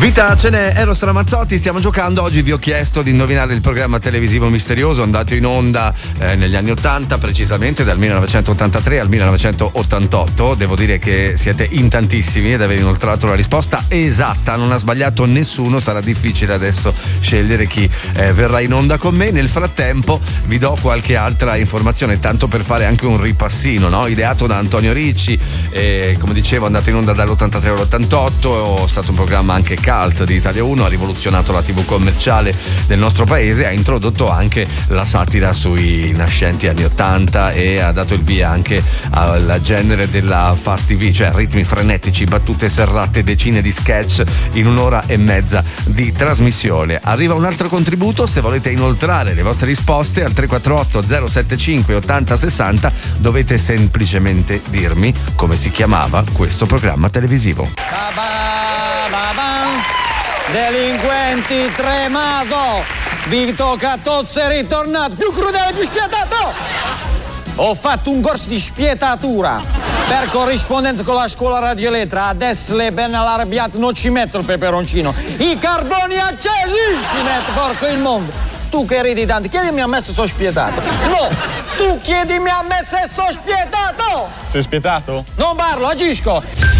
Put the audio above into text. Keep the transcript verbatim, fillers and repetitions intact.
Vita, ce n'è, Eros Ramazzotti, stiamo giocando. Oggi vi ho chiesto di indovinare il programma televisivo misterioso andato in onda eh, negli anni ottanta, precisamente dal millenovecentottantatré al millenovecentottantotto. Devo dire che siete in tantissimi ed aver inoltrato la risposta esatta, non ha sbagliato nessuno. Sarà difficile adesso scegliere chi eh, verrà in onda con me. Nel frattempo vi do qualche altra informazione, tanto per fare anche un ripassino, no? Ideato da Antonio Ricci, eh, come dicevo andato in onda dall'ottantatré all'ottantotto, è stato un programma anche cult di Italia uno, ha rivoluzionato la tivù commerciale del nostro paese, ha introdotto anche la satira sui nascenti anni ottanta e ha dato il via anche al genere della fast tivù, cioè ritmi frenetici, battute serrate, decine di sketch in un'ora e mezza di trasmissione. Arriva un altro contributo, se volete inoltrare le vostre risposte al tre quattro otto zero sette cinque ottanta sessanta dovete semplicemente dirmi come si chiamava questo programma televisivo. Delinquenti tremato, Vito Catozzo è ritornato, più crudele, più spietato. Ho fatto un corso di spietatura per corrispondenza con la scuola radioelettra. Adesso le penne all'arrabbiate non ci metto il peperoncino, i carboni accesi ci metto, porco il mondo. Tu che ridi tanto, chiedimi a me se sono spietato. No, tu chiedimi a me se sono spietato. Sei spietato? Non parlo, agisco.